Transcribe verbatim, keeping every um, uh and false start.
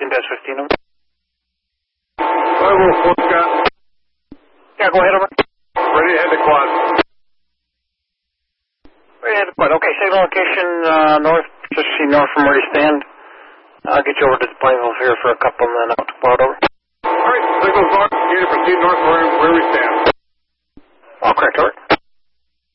dash fifteen, over. five oh four, Scott. Yeah, go ahead, over. Ready to head to quad. Ready to head to quad. Okay, signal location uh, north, just see north from where you stand. I'll get you over to the Plainville here for a couple and then out to quad, over. All right, signal's north. You need to proceed north where, where we stand.